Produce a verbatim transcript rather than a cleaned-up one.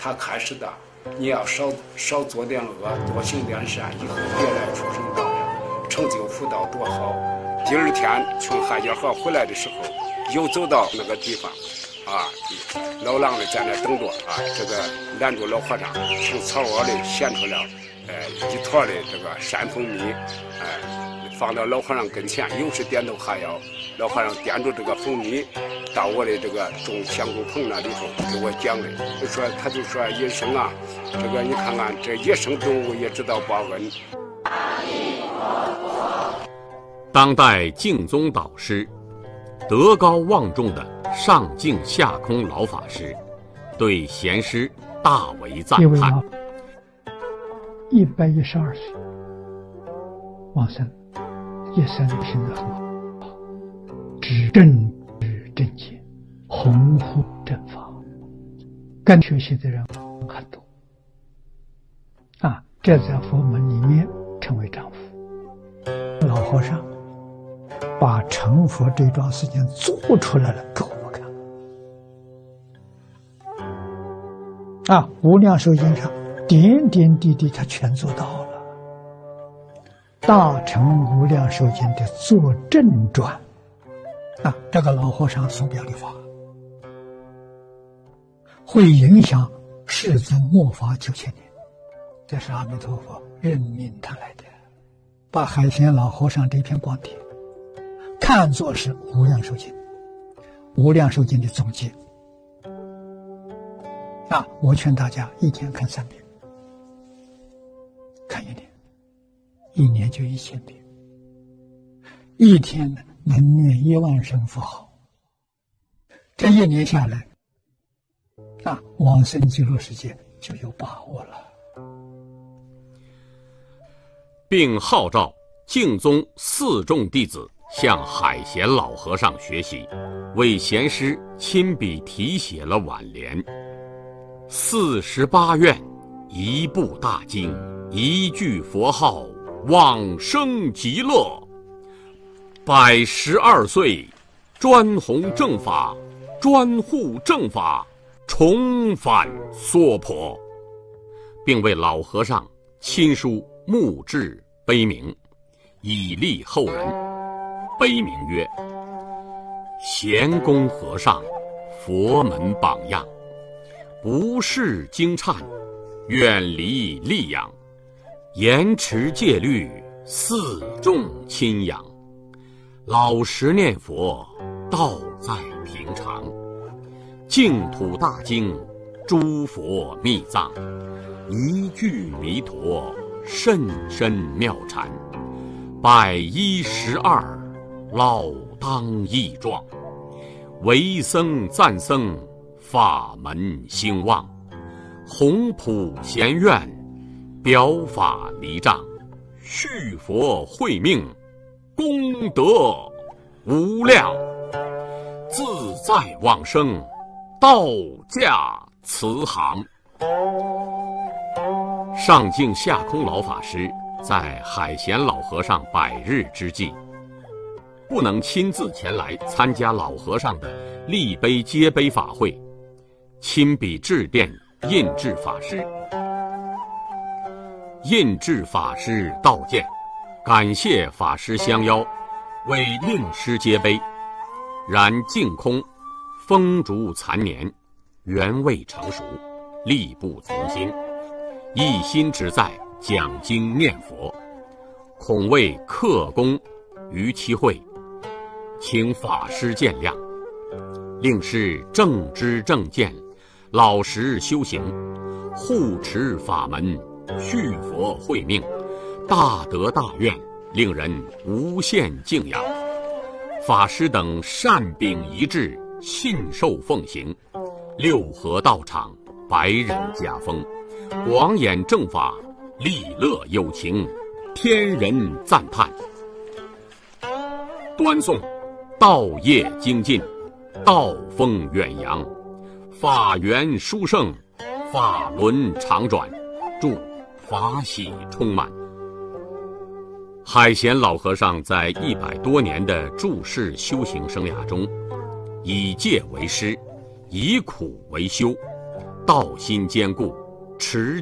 他开始的，你要少少做点恶，多行点善，以后别来出生道人，成就福道多好。第二天从海家河回来的时候，又走到那个地方，啊，老狼呢在那等着啊，这个拦住老和尚，从草窝里衔出了，呃，一坨的这个山蜂蜜，哎、呃，放到老和尚跟前，又是点头哈腰。老和尚掂着这个蜂蜜，到我的这个种香菇棚那里头给我讲的，就说他就说野生啊，这个你看看这野生动物也知道报恩。 当代净宗导师、德高望重的上净下空老法师，对贤师大为赞叹。 一百一十二岁往生，一生品德很好，知正知正见，弘护正法，跟学习的人很多啊，这在佛门里面称为丈夫。老和尚把成佛这桩事情做出来了给我们看啊，无量寿经上点点滴滴他全做到了。大乘无量寿经的作证传啊，这个老和尚所表的法会影响世尊末法九千年，这是阿弥陀佛任命他来的，把海贤老和尚这篇光碟看作是无量寿经，无量寿经的总结啊！我劝大家一天看三遍，看一年，一年就一千遍，一天能念一万声佛号，这一年下来，啊，往生极乐世界就有把握了。 并号召净宗四众弟子向海贤老和尚学习，为贤师亲笔题写了挽联：四十八愿，一部大经，一句佛号，往生极乐。百十二岁，专弘正法，专护正法，重返娑婆，并为老和尚亲书墓志碑铭，以利后人。碑铭曰：贤公和尚，佛门榜样，不识经忏，远离戾养，严持戒律，四众亲仰，老实念佛，道在平常，净土大经，诸佛密藏，一句弥陀，甚深妙禅，百一十二，老当益壮，为僧赞僧，法门兴旺，弘普贤愿，表法离障，续佛慧命，功德无量，自在往生，道驾慈航。上净下空老法师在海贤老和尚百日之际，不能亲自前来参加老和尚的立碑接碑法会，亲笔致电印制法师。印制法师道见，感谢法师相邀，为令师接碑。然净空风烛残年，缘未成熟，力不从心，一心只在讲经念佛，恐为克功于其会，请法师见谅。令师正知正见，老实修行，护持法门，续佛慧命，大德大愿，令人无限敬仰。法师等善秉一致，信受奉行，六合道场，百人家风，广演正法，利乐有情，天人赞叹。端诵道业精进，道风远扬，法源殊胜，法轮常转，祝法喜充满。海贤老和尚在一百多年的住世修行生涯中，以戒为师，以苦为修， 道心坚固，持